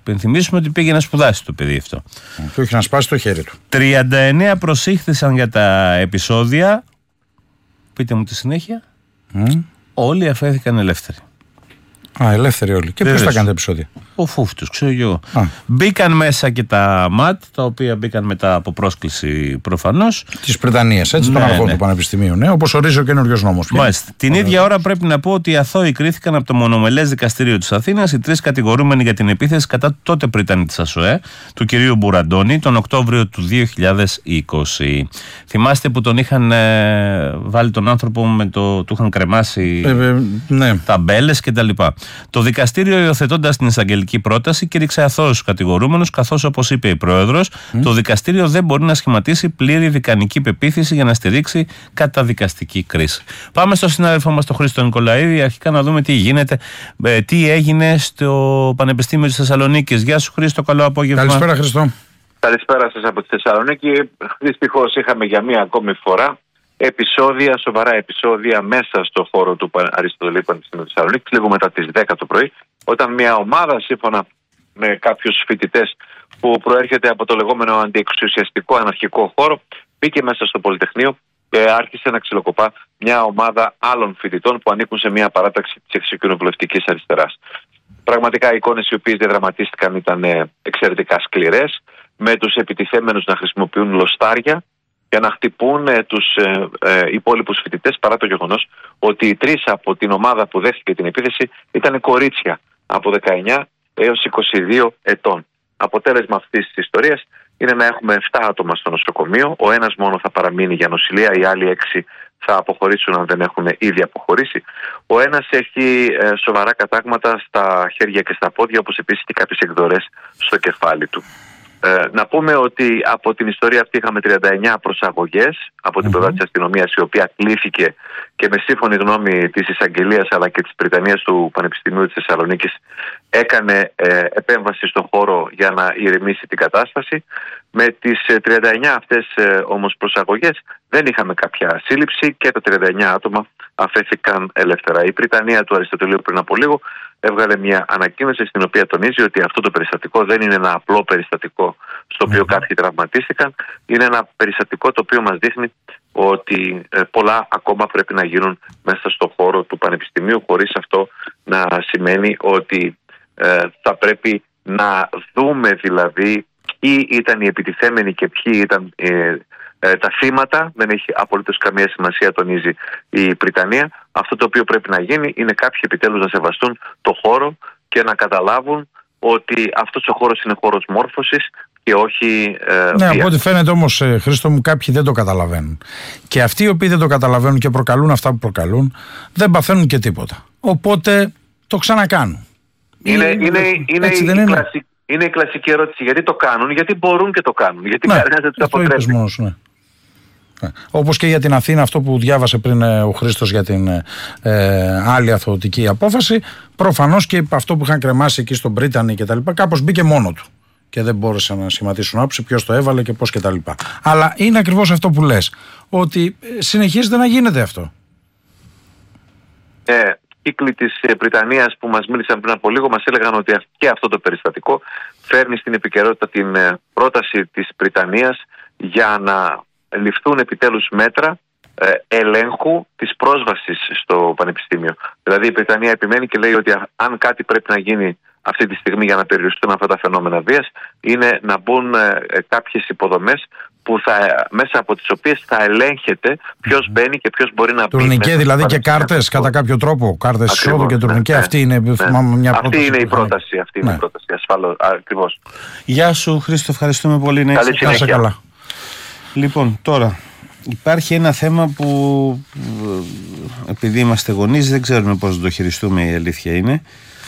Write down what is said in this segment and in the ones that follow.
Πενθυμίσουμε ότι πήγε να σπουδάσει το παιδί αυτό. Του είχε να σπάσει το χέρι του. 39 προσήχθησαν για τα επεισόδια. Πείτε μου τη συνέχεια. Όλοι αφέθηκαν ελεύθεροι. Ελεύθεροι όλοι. Και ποιος θα κάνει τα επεισόδια? Ο Φούφτος, ξέρω εγώ. Μπήκαν μέσα και τα ΜΑΤ, τα οποία μπήκαν μετά από πρόσκληση προφανώς. Της Πριτανίας, έτσι, των αρχών του Πανεπιστημίου. Ναι, όπως ορίζει ο καινούριος νόμος. Μάλιστα. Την ίδια ώρα πρέπει να πω ότι οι αθώοι κρίθηκαν από το μονομελές δικαστήριο της Αθήνας οι 3 κατηγορούμενοι για την επίθεση κατά του τότε Πρίτανη της ΑΣΟΕ, του κυρίου Μπουραντώνη, τον Οκτώβριο του 2020. Θυμάστε που τον είχαν βάλει τον άνθρωπο του είχαν κρεμάσει ταμπέλες κτλ. Το δικαστήριο, υιοθετώντας την εισαγγελική πρόταση, κήρυξε αθώους τους κατηγορούμενους, καθώς, όπως είπε η Πρόεδρος, το δικαστήριο δεν μπορεί να σχηματίσει πλήρη δικανική πεποίθηση για να στηρίξει καταδικαστική κρίση. Πάμε στο συνάδελφό μας, τον Χρήστο Νικολαίδη, αρχικά να δούμε τι γίνεται, τι έγινε στο Πανεπιστήμιο της Θεσσαλονίκης. Γεια σου, Χρήστο, καλό απόγευμα. Καλησπέρα, Χρήστο. Καλησπέρα σας από τη Θεσσαλονίκη. Δυστυχώς είχαμε για μία ακόμη φορά σοβαρά επεισόδια μέσα στο χώρο του Αριστοτελείου Πανεπιστημίου Θεσσαλονίκης, λίγο μετά τις 10 το πρωί, όταν μια ομάδα, σύμφωνα με κάποιους φοιτητές που προέρχεται από το λεγόμενο αντιεξουσιαστικό αναρχικό χώρο, μπήκε μέσα στο Πολυτεχνείο και άρχισε να ξυλοκοπά μια ομάδα άλλων φοιτητών που ανήκουν σε μια παράταξη της εξοκοινοβουλευτικής αριστεράς. Πραγματικά οι εικόνες οι οποίες διαδραματίστηκαν ήταν εξαιρετικά σκληρές, με τους επιτιθέμενους να χρησιμοποιούν λοστάρια για να χτυπούν τους υπόλοιπους φοιτητές, παρά το γεγονός ότι οι 3 από την ομάδα που δέχτηκε την επίθεση ήταν κορίτσια από 19 έως 22 ετών. Αποτέλεσμα αυτής της ιστορίας είναι να έχουμε 7 άτομα στο νοσοκομείο. Ο ένας μόνο θα παραμείνει για νοσηλεία, οι άλλοι 6 θα αποχωρήσουν αν δεν έχουν ήδη αποχωρήσει. Ο ένας έχει σοβαρά κατάγματα στα χέρια και στα πόδια, όπως επίσης και κάποιες εκδορές στο κεφάλι του. Να πούμε ότι από την ιστορία αυτή είχαμε 39 προσαγωγές από την πλευρά της αστυνομίας, η οποία κλήθηκε και με σύμφωνη γνώμη της εισαγγελίας αλλά και της Πριτανείας του Πανεπιστημίου της Θεσσαλονίκης έκανε επέμβαση στον χώρο για να ηρεμήσει την κατάσταση. Με τις 39 αυτές όμως προσαγωγές δεν είχαμε κάποια σύλληψη και τα 39 άτομα αφέθηκαν ελεύθερα. Η Πριτανεία του Αριστοτελείου πριν από λίγο έβγαλε μια ανακοίνωση στην οποία τονίζει ότι αυτό το περιστατικό δεν είναι ένα απλό περιστατικό στο οποίο κάποιοι τραυματίστηκαν. Είναι ένα περιστατικό το οποίο μας δείχνει ότι πολλά ακόμα πρέπει να γίνουν μέσα στο χώρο του Πανεπιστημίου, χωρίς αυτό να σημαίνει ότι θα πρέπει να δούμε δηλαδή ποιοι ήταν οι επιτιθέμενοι και ποιοι ήταν τα θύματα. Δεν έχει απολύτως καμία σημασία, τονίζει η Πριτανεία. Αυτό το οποίο πρέπει να γίνει είναι κάποιοι επιτέλους να σεβαστούν το χώρο και να καταλάβουν ότι αυτός ο χώρος είναι χώρος μόρφωσης και όχι ναι, από ό,τι φαίνεται όμως, Χρήστο μου, κάποιοι δεν το καταλαβαίνουν. Και αυτοί οι οποίοι δεν το καταλαβαίνουν και προκαλούν αυτά που προκαλούν, δεν παθαίνουν και τίποτα. Οπότε το ξανακάνουν. Είναι η κλασική ερώτηση. Γιατί το κάνουν, γιατί μπορούν και το κάνουν, γιατί κανένας δεν τους αποτρέπει. Ναι. Όπως και για την Αθήνα, αυτό που διάβασε πριν ο Χρήστος για την άλλη αθωωτική απόφαση, προφανώς και αυτό που είχαν κρεμάσει εκεί στον Πρίτανη και τα λοιπά, κάπως μπήκε μόνο του και δεν μπόρεσαν να σχηματίσουν άποψη ποιος το έβαλε και πώς και τα λοιπά. Αλλά είναι ακριβώς αυτό που λες, ότι συνεχίζεται να γίνεται αυτό. Κύκλοι της Πριτανείας που μας μίλησαν πριν από λίγο μας έλεγαν ότι και αυτό το περιστατικό φέρνει στην επικαιρότητα την πρόταση της Πριτανείας για να ληφθούν επιτέλους μέτρα ελέγχου της πρόσβασης στο Πανεπιστήμιο. Δηλαδή η Πριτανεία επιμένει και λέει ότι αν κάτι πρέπει να γίνει αυτή τη στιγμή για να περιοριστούν αυτά τα φαινόμενα βίας, είναι να μπουν κάποιες υποδομές που μέσα από τις οποίες θα ελέγχεται ποιος μπαίνει και ποιος μπορεί να μπει. Τουρνικέ δηλαδή και κάρτες κατά κάποιο τρόπο, κάρτες εισόδου και τουρνικέ. Αυτή είναι μια πρόταση. Αυτή είναι η πρόταση, ασφαλώς, ακριβώς. Γεια σου Χρήστο, ευχαριστούμε πολύ. Καλή συνέχεια. Καλά. Λοιπόν, τώρα υπάρχει ένα θέμα που επειδή είμαστε γονείς δεν ξέρουμε πώς να το χειριστούμε, η αλήθεια είναι,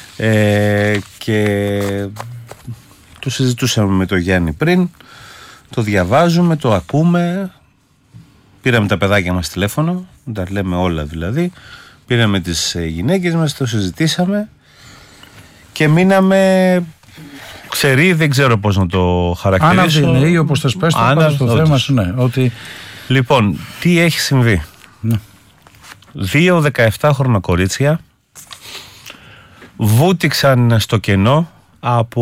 και το συζητούσαμε με τον Γιάννη πριν, το διαβάζουμε, το ακούμε, πήραμε τα παιδάκια μας τηλέφωνο, τα λέμε όλα δηλαδή, πήραμε τις γυναίκες μας, το συζητήσαμε και μείναμε ξεροί, δεν ξέρω πώς να το χαρακτηρίσω. Άναβη ή όπως θες πες, το θέμα σου, ναι, ότι... Λοιπόν, τι έχει συμβεί? Ναι. 2 17χρονα κορίτσια βούτυξαν στο κενό από